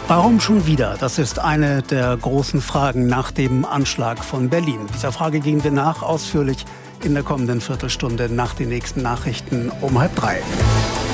Warum schon wieder? Das ist eine der großen Fragen nach dem Anschlag von Berlin. Dieser Frage gehen wir nach, ausführlich in der kommenden Viertelstunde nach den nächsten Nachrichten um 2:30.